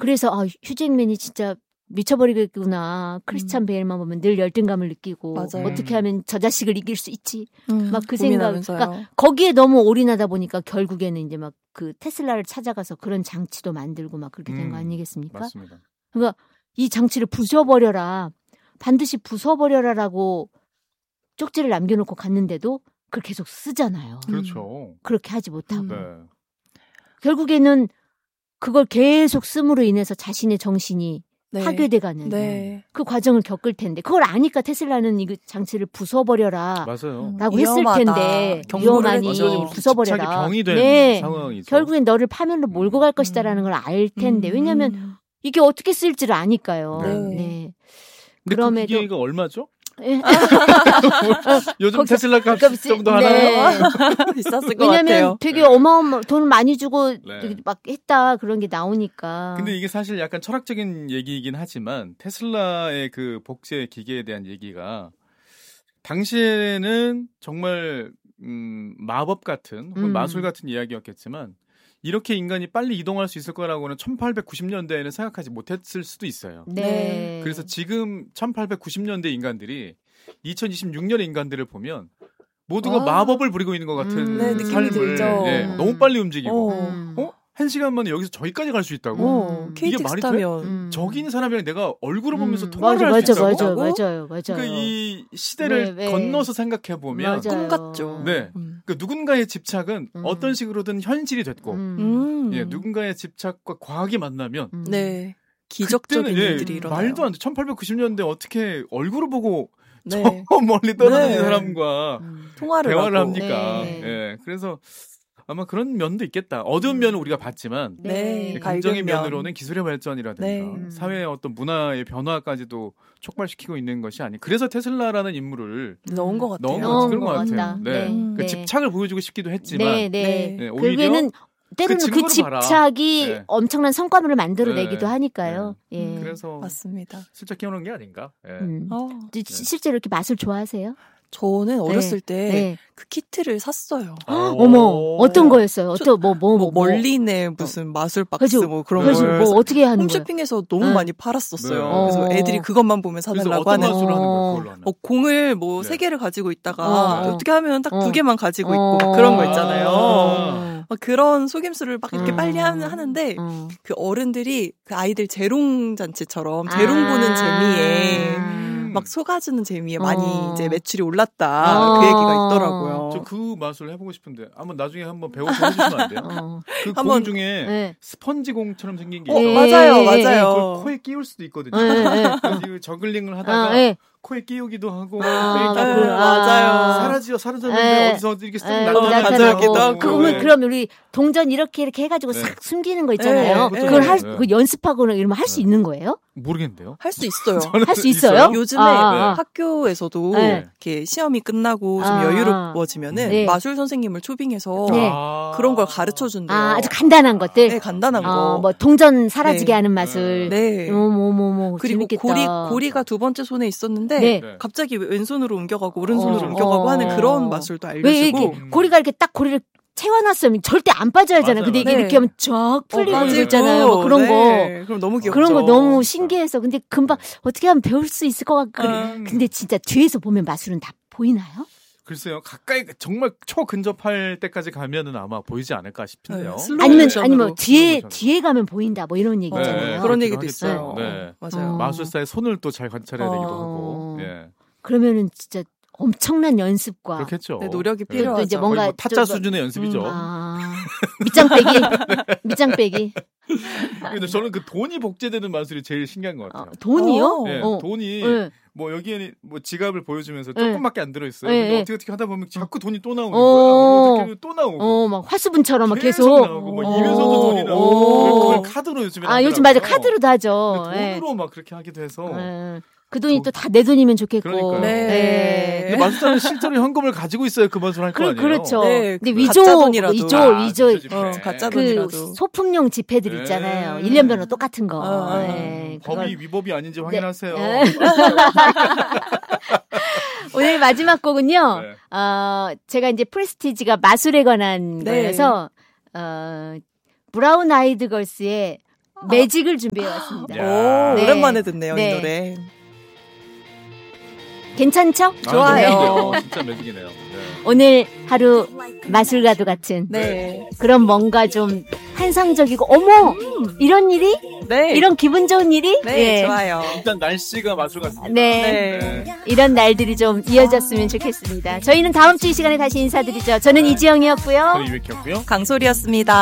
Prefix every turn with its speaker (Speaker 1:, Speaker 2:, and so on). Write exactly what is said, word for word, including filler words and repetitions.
Speaker 1: 그래서 아, 휴잭맨이 진짜 미쳐버리겠구나. 크리스찬 음. 베일만 보면 늘 열등감을 느끼고
Speaker 2: 맞아요.
Speaker 1: 어떻게 하면 저 자식을 이길 수 있지.
Speaker 2: 음,
Speaker 1: 막 그 생각.
Speaker 2: 고민하면서요.
Speaker 1: 그러니까 거기에 너무 올인하다 보니까 결국에는 이제 막 그 테슬라를 찾아가서 그런 장치도 만들고 막 그렇게 된 거
Speaker 3: 음,
Speaker 1: 아니겠습니까?
Speaker 3: 맞습니다.
Speaker 1: 그러니까 이 장치를 부숴버려라. 반드시 부숴버려라라고 쪽지를 남겨놓고 갔는데도 그걸 계속 쓰잖아요.
Speaker 3: 그렇죠.
Speaker 1: 그렇게 하지 못하고.
Speaker 3: 네.
Speaker 1: 결국에는 그걸 계속 씀으로 인해서 자신의 정신이
Speaker 2: 네.
Speaker 1: 파괴돼가는
Speaker 2: 네.
Speaker 1: 그 과정을 겪을 텐데 그걸 아니까 테슬라는 이 장치를 부숴버려라
Speaker 3: 맞아요.
Speaker 1: 라고
Speaker 2: 위험하다.
Speaker 1: 했을 텐데
Speaker 2: 경고를
Speaker 1: 위험하니
Speaker 2: 했죠.
Speaker 1: 부숴버려라.
Speaker 3: 집착이 병이 된
Speaker 1: 네.
Speaker 3: 상황이죠.
Speaker 1: 결국엔 너를 파멸로 몰고 갈 것이다라는 걸 알 텐데
Speaker 2: 음.
Speaker 1: 왜냐하면 이게 어떻게 쓸지를 아니까요.
Speaker 2: 네.
Speaker 1: 네.
Speaker 3: 근데
Speaker 1: 그럼에도
Speaker 3: 그 기계가 얼마죠?
Speaker 1: 예.
Speaker 3: 요즘
Speaker 1: 거기-
Speaker 3: 테슬라 값
Speaker 1: 값이-
Speaker 3: 정도
Speaker 1: 네.
Speaker 3: 하나요?
Speaker 2: 비쌌을 것
Speaker 1: 왜냐면
Speaker 2: 같아요.
Speaker 1: 되게 어마어마 돈을 많이 주고
Speaker 3: 네.
Speaker 1: 막 했다 그런 게 나오니까.
Speaker 3: 근데 이게 사실 약간 철학적인 얘기이긴 하지만 테슬라의 그 복제 기계에 대한 얘기가 당시에는 정말 음, 마법 같은 혹은
Speaker 1: 음.
Speaker 3: 마술 같은 이야기였겠지만 이렇게 인간이 빨리 이동할 수 있을 거라고는 천팔백구십 년대에는 생각하지 못했을 수도 있어요.
Speaker 1: 네.
Speaker 3: 그래서 지금 천팔백구십 년대 인간들이 이천이십육 년의 인간들을 보면 모두가
Speaker 2: 아.
Speaker 3: 마법을 부리고 있는 것 같은
Speaker 1: 음.
Speaker 2: 네, 느낌이
Speaker 3: 삶을
Speaker 2: 들죠.
Speaker 3: 예,
Speaker 1: 음.
Speaker 3: 너무 빨리 움직이고
Speaker 2: 어.
Speaker 1: 음.
Speaker 3: 어? 한 시간 만에 여기서 저기까지 갈 수 있다고?
Speaker 2: 어,
Speaker 1: 음.
Speaker 2: 케이티엑스
Speaker 3: 말이 돼?
Speaker 2: 타면
Speaker 1: 음.
Speaker 3: 저기 있는 사람이랑 내가 얼굴을 보면서
Speaker 1: 음.
Speaker 3: 통화를
Speaker 1: 맞아,
Speaker 3: 할 수
Speaker 1: 맞아,
Speaker 3: 있다고?
Speaker 1: 맞아요, 맞아요, 맞아요.
Speaker 3: 그러니까 이 시대를
Speaker 1: 네, 네.
Speaker 3: 건너서 생각해 보면
Speaker 1: 맞아요.
Speaker 2: 꿈 같죠.
Speaker 3: 네.
Speaker 2: 음.
Speaker 3: 그 누군가의 집착은
Speaker 1: 음.
Speaker 3: 어떤 식으로든 현실이 됐고
Speaker 1: 음.
Speaker 2: 음.
Speaker 3: 예, 누군가의 집착과 과학이 만나면
Speaker 1: 음.
Speaker 2: 네. 기적적인
Speaker 3: 그때는, 예,
Speaker 2: 일들이 일어나요.
Speaker 3: 말도 안 돼. 천팔백구십 년대 어떻게 얼굴을 보고
Speaker 2: 네.
Speaker 3: 저 멀리 떨어진
Speaker 2: 네.
Speaker 3: 사람과
Speaker 1: 음.
Speaker 2: 통화를
Speaker 3: 대화를
Speaker 2: 하고.
Speaker 3: 합니까?
Speaker 1: 네.
Speaker 3: 예. 그래서 아마 그런 면도 있겠다. 어두운
Speaker 1: 음.
Speaker 3: 면은 우리가 봤지만
Speaker 2: 네.
Speaker 3: 긍정의
Speaker 2: 밝은 면.
Speaker 3: 면으로는 기술의 발전이라든가
Speaker 2: 네.
Speaker 3: 사회의 어떤 문화의 변화까지도 촉발시키고 있는 것이 아니. 그래서 테슬라라는 인물을
Speaker 2: 넣은 것 같아요.
Speaker 3: 넣은 것
Speaker 1: 넣은
Speaker 3: 같은 그런 것
Speaker 1: 것
Speaker 3: 같아요.
Speaker 1: 같다.
Speaker 3: 네.
Speaker 2: 네.
Speaker 3: 그 집착을 보여주고 싶기도 했지만
Speaker 1: 네, 네.
Speaker 2: 네.
Speaker 3: 네, 오히려
Speaker 1: 결국에는 때로는 그,
Speaker 3: 증거를 봐라.
Speaker 1: 집착이
Speaker 3: 네.
Speaker 1: 엄청난 성과물을 만들어내기도
Speaker 3: 네.
Speaker 1: 하니까요. 예.
Speaker 2: 음.
Speaker 3: 그래서
Speaker 2: 맞습니다.
Speaker 3: 슬쩍 키워놓은 게 아닌가. 예.
Speaker 1: 음.
Speaker 2: 어.
Speaker 1: 지- 실제로 이렇게 마술 좋아하세요?
Speaker 2: 저는 어렸을 때
Speaker 1: 네.
Speaker 2: 그 키트를 샀어요.
Speaker 3: 어.
Speaker 1: 어머, 어떤 거였어요? 어떤 뭐 뭐
Speaker 2: 뭐
Speaker 1: 뭐,
Speaker 2: 멀린의 무슨 마술 박스
Speaker 1: 그죠.
Speaker 2: 뭐 그런
Speaker 1: 그래서
Speaker 2: 걸
Speaker 1: 뭐 어떻게 하는 거예요?
Speaker 2: 홈쇼핑에서 너무
Speaker 1: 네.
Speaker 2: 많이 팔았었어요.
Speaker 3: 네.
Speaker 2: 그래서
Speaker 1: 어.
Speaker 2: 애들이 그것만 보면
Speaker 3: 그래서
Speaker 2: 사달라고
Speaker 3: 어떤
Speaker 2: 하는.
Speaker 3: 마술을 하는
Speaker 1: 어.
Speaker 3: 거예요? 그걸로 하면.
Speaker 2: 뭐 공을 뭐
Speaker 3: 네.
Speaker 2: 세 개를 가지고 있다가
Speaker 1: 어.
Speaker 2: 어떻게 하면 딱 두
Speaker 1: 어.
Speaker 2: 개만 가지고 있고
Speaker 1: 어.
Speaker 2: 막 그런 거 있잖아요.
Speaker 1: 어.
Speaker 2: 막 그런 속임수를 막 이렇게
Speaker 1: 음.
Speaker 2: 빨리 하는, 하는데
Speaker 1: 어.
Speaker 2: 그 어른들이 그 아이들 재롱 잔치처럼 재롱
Speaker 1: 아.
Speaker 2: 보는 재미에
Speaker 3: 음.
Speaker 2: 막 속아주는 재미에
Speaker 1: 어.
Speaker 2: 많이 이제 매출이 올랐다
Speaker 1: 어.
Speaker 2: 그 얘기가 있더라고요.
Speaker 3: 저 그 마술 해보고 싶은데 한번 나중에 한번 배워서 해주시면 안 돼요?
Speaker 1: 어.
Speaker 3: 그 공
Speaker 2: 한번-
Speaker 3: 중에
Speaker 1: 네.
Speaker 3: 스펀지 공처럼 생긴 게
Speaker 2: 어,
Speaker 3: 있어요.
Speaker 1: 네.
Speaker 2: 맞아요,
Speaker 1: 네.
Speaker 2: 맞아요.
Speaker 3: 그걸 코에 끼울 수도 있거든요.
Speaker 1: 네, 네.
Speaker 3: 그래서 이거 저글링을 하다가
Speaker 1: 아, 네.
Speaker 3: 코에 끼우기도 하고
Speaker 1: 아,
Speaker 3: 코에 끼우기도
Speaker 2: 네,
Speaker 3: 하고
Speaker 2: 맞아요.
Speaker 3: 사라지어 사라졌는데
Speaker 1: 네.
Speaker 3: 어디서 이렇게 쓱
Speaker 1: 네,
Speaker 2: 나타나기도
Speaker 3: 나타나기도
Speaker 2: 하고.
Speaker 3: 하고
Speaker 1: 그러면
Speaker 3: 네.
Speaker 1: 그럼 우리 동전 이렇게 이렇게 해가지고
Speaker 3: 네.
Speaker 1: 싹 숨기는 거 있잖아요.
Speaker 2: 네,
Speaker 1: 그걸
Speaker 2: 네.
Speaker 1: 할,
Speaker 3: 네.
Speaker 1: 그 연습하거나 이러면 할 수
Speaker 3: 네.
Speaker 1: 있는 거예요?
Speaker 3: 모르겠는데요.
Speaker 2: 할 수 있어요.
Speaker 1: 할 수 있어요?
Speaker 2: 요즘에
Speaker 1: 아, 아, 아.
Speaker 2: 학교에서도
Speaker 1: 네.
Speaker 2: 이렇게 시험이 끝나고 좀
Speaker 1: 아,
Speaker 2: 여유로워지면은
Speaker 1: 네.
Speaker 2: 마술 선생님을 초빙해서
Speaker 1: 네.
Speaker 3: 아.
Speaker 2: 그런 걸 가르쳐 준대요.
Speaker 1: 아, 아주 간단한 것들.
Speaker 2: 네, 간단한
Speaker 1: 어,
Speaker 2: 거.
Speaker 1: 뭐 동전 사라지게
Speaker 2: 네.
Speaker 1: 하는 마술.
Speaker 2: 네.
Speaker 1: 뭐뭐뭐
Speaker 2: 그리고
Speaker 1: 재밌겠다.
Speaker 2: 고리 고리가 두 번째 손에 있었는데
Speaker 1: 네.
Speaker 3: 네.
Speaker 2: 갑자기 왼손으로 옮겨가고 오른손으로
Speaker 1: 어,
Speaker 2: 옮겨가고
Speaker 1: 어.
Speaker 2: 하는 그런 마술도
Speaker 1: 왜
Speaker 2: 알려주고
Speaker 1: 이렇게 고리가 이렇게 딱 고리를 채워놨으면 절대 안 빠져야 하잖아요.
Speaker 3: 맞아요,
Speaker 1: 근데 이게
Speaker 2: 맞아요.
Speaker 1: 이렇게 하면 쫙 풀리고
Speaker 3: 맞아요.
Speaker 1: 있잖아요. 뭐 그런
Speaker 2: 네.
Speaker 1: 거.
Speaker 2: 그럼 너무 귀엽죠.
Speaker 1: 그런 거 너무 신기해서. 근데 금방 어떻게 하면 배울 수 있을 것 같고.
Speaker 3: 음.
Speaker 1: 근데 진짜 뒤에서 보면 마술은 다 보이나요?
Speaker 3: 글쎄요. 가까이 정말 초근접할 때까지 가면은 아마 보이지 않을까 싶은데요.
Speaker 2: 네, 슬로우
Speaker 1: 아니면
Speaker 2: 모션으로.
Speaker 1: 아니면 뒤에
Speaker 3: 슬로우 모션으로.
Speaker 1: 뒤에 가면 보인다. 뭐 이런 얘기
Speaker 2: 어,
Speaker 1: 있잖아요.
Speaker 2: 그런
Speaker 3: 그렇기도
Speaker 2: 얘기도
Speaker 3: 하겠죠.
Speaker 2: 있어요.
Speaker 3: 네.
Speaker 2: 맞아요.
Speaker 1: 어.
Speaker 3: 마술사의 손을 또 잘 관찰해야 되기도
Speaker 1: 어.
Speaker 3: 하고. 예.
Speaker 1: 그러면은 진짜 엄청난 연습과
Speaker 3: 그렇겠죠.
Speaker 2: 네, 노력이
Speaker 3: 네.
Speaker 2: 필요하죠.
Speaker 1: 이제
Speaker 3: 거의
Speaker 1: 뭔가
Speaker 3: 뭐 타짜
Speaker 1: 좀-
Speaker 3: 수준의 연습이죠.
Speaker 2: 음,
Speaker 1: 아, 밑장 빼기. 밑장 빼기.
Speaker 3: 근데 저는 그 돈이 복제되는 마술이 제일 신기한 것
Speaker 1: 어,
Speaker 3: 같아요.
Speaker 1: 돈이요?
Speaker 2: 어.
Speaker 3: 예,
Speaker 1: 어.
Speaker 3: 돈이
Speaker 1: 네.
Speaker 3: 뭐 여기에 뭐 지갑을 보여주면서
Speaker 1: 네.
Speaker 3: 조금밖에 안 들어있어요.
Speaker 1: 네,
Speaker 3: 근데
Speaker 1: 네.
Speaker 3: 어떻게 어떻게 하다 보면 자꾸 돈이 또 나오는
Speaker 1: 어.
Speaker 3: 거야. 그리고 또 나오고.
Speaker 1: 어, 막 화수분처럼 막
Speaker 3: 계속,
Speaker 1: 계속.
Speaker 3: 나오고 막
Speaker 1: 어.
Speaker 3: 입에서도 돈이 나오고.
Speaker 1: 어.
Speaker 3: 그걸 카드로 요즘에
Speaker 1: 아, 요즘 맞아.
Speaker 3: 하더라고요.
Speaker 1: 카드로도 하죠.
Speaker 3: 근데
Speaker 1: 예.
Speaker 3: 돈으로 막 그렇게 하기도 해서.
Speaker 1: 예. 그 돈이 또 다 내 돈이면 좋겠고.
Speaker 3: 그러니까요.
Speaker 2: 네.
Speaker 3: 근데 마술사는 실제로 현금을 가지고 있어야 그 마술 할 거
Speaker 1: 그,
Speaker 3: 아니에요.
Speaker 1: 그렇죠.
Speaker 2: 네,
Speaker 1: 근데
Speaker 2: 그
Speaker 1: 위조,
Speaker 2: 가짜 돈이라도.
Speaker 1: 위조,
Speaker 3: 아,
Speaker 1: 위조.
Speaker 3: 위조 지폐.
Speaker 2: 어, 가짜
Speaker 1: 그
Speaker 2: 돈이라도.
Speaker 1: 소품용 지폐들
Speaker 3: 네.
Speaker 1: 있잖아요. 일 년 변호 똑같은 거.
Speaker 2: 어, 어.
Speaker 1: 예. 그걸-
Speaker 3: 법이 위법이 아닌지 확인하세요.
Speaker 1: 네. 오늘 마지막 곡은요.
Speaker 3: 네.
Speaker 1: 어, 제가 이제 프레스티지가 마술에 관한
Speaker 2: 네.
Speaker 1: 거여서 어, 브라운 아이드 걸스의 매직을 준비해왔습니다.
Speaker 2: 오,
Speaker 1: 네.
Speaker 2: 오랜만에 듣네요,
Speaker 1: 네.
Speaker 2: 이 노래.
Speaker 1: 괜찮죠?
Speaker 3: 아,
Speaker 2: 좋아요.
Speaker 3: 너무 진짜 매직이네요. 네.
Speaker 1: 오늘 하루 마술가도 같은
Speaker 2: 네.
Speaker 1: 그런 뭔가 좀 환상적이고 어머 이런 일이
Speaker 2: 네.
Speaker 1: 이런 기분 좋은 일이
Speaker 2: 네,
Speaker 1: 예.
Speaker 2: 좋아요.
Speaker 3: 일단 날씨가 마술 같습니다.
Speaker 1: 네.
Speaker 2: 네.
Speaker 1: 이런 날들이 좀 이어졌으면 좋겠습니다. 저희는 다음 주 이 시간에 다시 인사드리죠. 저는 이지영이었고요.
Speaker 3: 저는 유익이었고요.
Speaker 2: 강솔이었습니다.